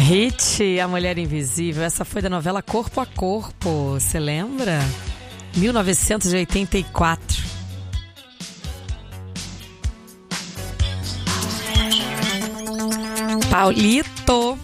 Hit, A Mulher Invisível. Essa foi da novela Corpo a Corpo. Você lembra? 1984. Paulito.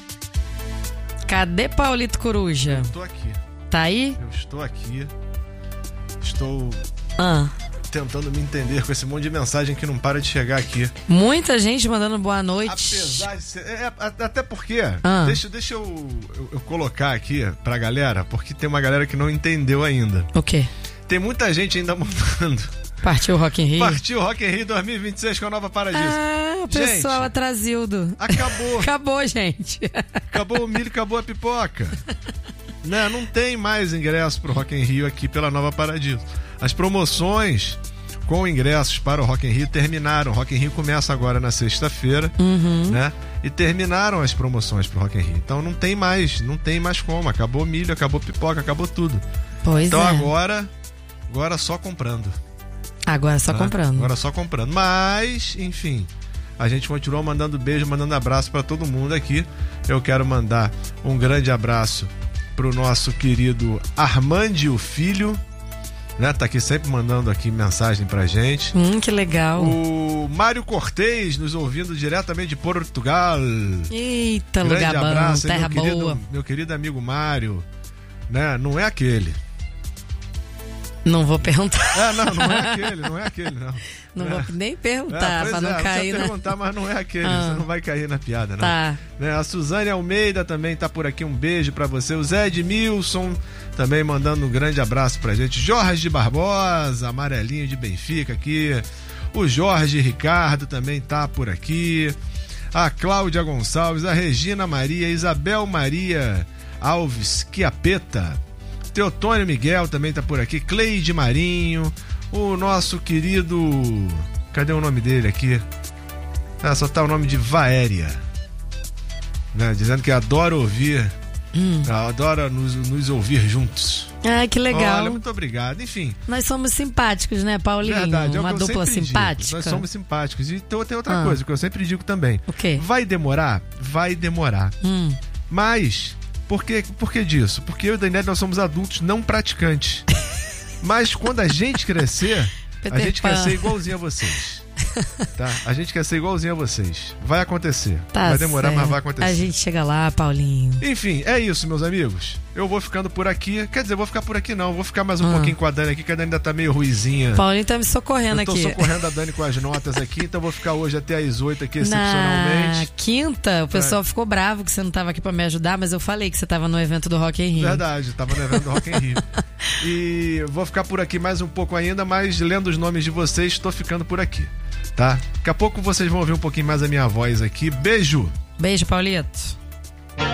Cadê Paulito Coruja? Eu estou aqui. Tá aí? Eu estou aqui. Estou tentando me entender com esse monte de mensagem que não para de chegar aqui. Muita gente mandando boa noite. Apesar de ser... até porque... Deixa eu colocar aqui pra galera, porque tem uma galera que não entendeu ainda. O quê? Tem muita gente ainda mandando. Partiu Rock in Rio? Partiu Rock in Rio 2026 com a Nova Paradiso. O pessoal atrasildo. Acabou. Acabou, gente. Acabou o milho, acabou a pipoca. Não tem mais ingresso pro Rock in Rio aqui pela Nova Paradiso. As promoções com ingressos para o Rock in Rio terminaram. O Rock in Rio começa agora na sexta-feira, né? E terminaram as promoções pro Rock in Rio. Então não tem mais como. Acabou milho, acabou pipoca, acabou tudo. Pois então é. agora só comprando. Agora só comprando. Agora só comprando. Mas, enfim, a gente continua mandando beijo, mandando abraço para todo mundo aqui. Eu quero mandar um grande abraço pro nosso querido Armandio Filho, né? Tá aqui sempre mandando aqui mensagem pra gente. Que legal. O Mário Cortez nos ouvindo diretamente de Portugal. Eita, grande lugar abraço, bom, terra boa. Meu querido amigo Mário, né? Não é aquele. Não vou perguntar. Não é aquele, não. Não vou nem perguntar, pra não cair, né? Perguntar, mas não é aquele, você não vai cair na piada, não. Tá. Né? A Suzane Almeida também tá por aqui, um beijo pra você. O Zé Edmilson também mandando um grande abraço pra gente. Jorge Barbosa, amarelinho de Benfica aqui. O Jorge Ricardo também tá por aqui. A Cláudia Gonçalves, a Regina Maria, Isabel Maria Alves Chiapeta. Teotônio Miguel também tá por aqui. Cleide Marinho. O nosso querido... Cadê o nome dele aqui? Só tá o nome de Vaéria, né? Dizendo que adora ouvir. Adora nos ouvir juntos. Que legal. Olha, muito obrigado. Enfim. Nós somos simpáticos, né, Paulinho? Verdade, uma dupla simpática. Digo. Nós somos simpáticos. E tem outra coisa que eu sempre digo também. O quê? Vai demorar? Vai demorar. Mas... Por que disso? Porque eu e o Daniel, nós somos adultos não praticantes. Mas quando a gente crescer, a gente quer ser igualzinho a vocês. Tá? A gente quer ser igualzinho a vocês. Vai acontecer. Vai demorar, certo. Mas vai acontecer. A gente chega lá, Paulinho. Enfim, é isso, meus amigos. Eu vou ficando por aqui. Quer dizer, eu vou ficar por aqui não. Vou ficar mais um pouquinho com a Dani aqui, que a Dani ainda tá meio ruizinha. Paulinho tá me socorrendo aqui. Eu tô socorrendo a Dani com as notas aqui, então eu vou ficar hoje até às 8 aqui, excepcionalmente. Na quinta, o pessoal ficou bravo que você não tava aqui pra me ajudar, mas eu falei que você tava no evento do Rock in Rio. Verdade, tava no evento do Rock in Rio. E vou ficar por aqui mais um pouco ainda, mas lendo os nomes de vocês, tô ficando por aqui. Tá? Daqui a pouco vocês vão ouvir um pouquinho mais a minha voz aqui. Beijo! Beijo, Paulito.